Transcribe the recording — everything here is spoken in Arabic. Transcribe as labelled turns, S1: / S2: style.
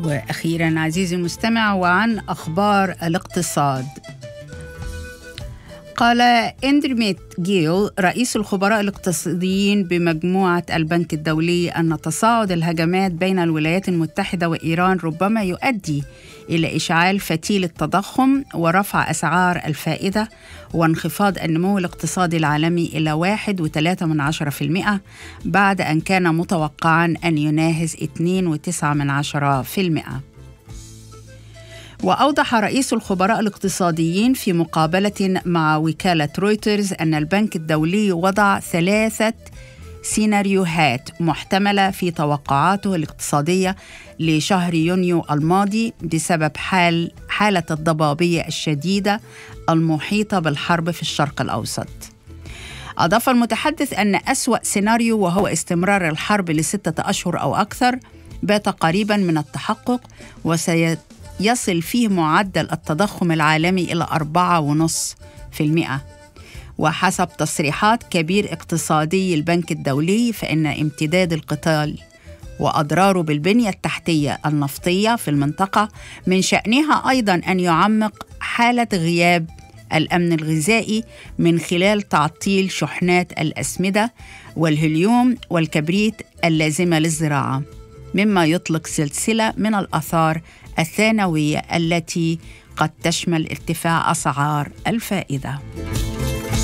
S1: وأخيراً عزيزي المستمع، وعن أخبار الاقتصاد. قال إندرميت جيل رئيس الخبراء الاقتصاديين بمجموعة البنك الدولي أن تصاعد الهجمات بين الولايات المتحدة وإيران ربما يؤدي إلى إشعال فتيل التضخم ورفع أسعار الفائدة وانخفاض النمو الاقتصادي العالمي إلى 1.3% بعد أن كان متوقعاً أن يناهز 2.9%. وأوضح رئيس الخبراء الاقتصاديين في مقابلة مع وكالة رويترز أن البنك الدولي وضع 3 سيناريوهات محتملة في توقعاته الاقتصادية لشهر يونيو الماضي بسبب حالة الضبابية الشديدة المحيطة بالحرب في الشرق الأوسط. أضاف المتحدث أن أسوأ سيناريو، وهو استمرار الحرب ل6 أشهر أو أكثر، بات قريبا من التحقق، وسيصل فيه معدل التضخم العالمي إلى 4.5%. وحسب تصريحات كبير اقتصادي البنك الدولي، فإن امتداد القتال وأضراره بالبنية التحتية النفطية في المنطقة من شأنها أيضاً أن يعمق حالة غياب الأمن الغذائي من خلال تعطيل شحنات الأسمدة والهيليوم والكبريت اللازمة للزراعة، مما يطلق سلسلة من الآثار الثانوية التي قد تشمل ارتفاع أسعار الفائدة.